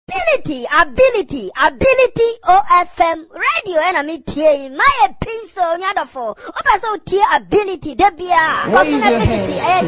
Ability, OFM, radio enemy tea, my pin so nyadafo, opa so tea ability, debia,